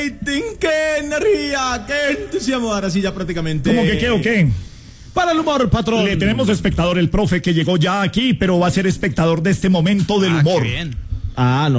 rating, qué energía, qué entusiasmo. Ahora sí ya prácticamente. ¿Cómo que qué o qué? Para el humor, patrón. Le tenemos espectador, el profe que llegó ya aquí, pero va a ser espectador de este momento del humor. Qué bien. Ah, no.